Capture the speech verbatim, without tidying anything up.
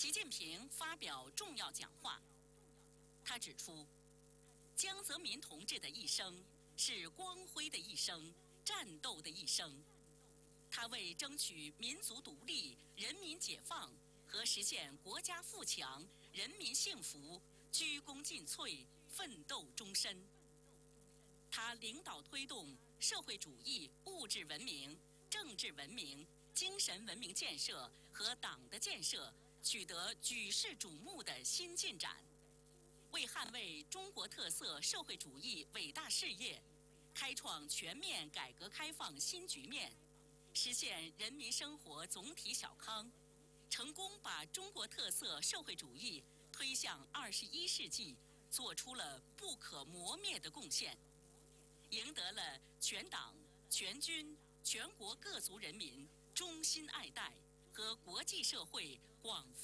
习近平发表重要讲话。他指出，江泽民同志的一生是光辉的一生，战斗的一生。他为争取民族独立、人民解放和实现国家富强、人民幸福鞠躬尽瘁，奋斗终身。他领导推动社会主义物质文明、政治文明、精神文明建设和党的建设取得举世瞩目的新进展，为捍卫中国特色社会主义伟大事业，开创全面改革开放新局面，实现人民生活总体小康，成功把中国特色社会主义推向二十一世纪，做出了不可磨灭的贡献，赢得了全党、全军、全国各族人民衷心爱戴和国际社会广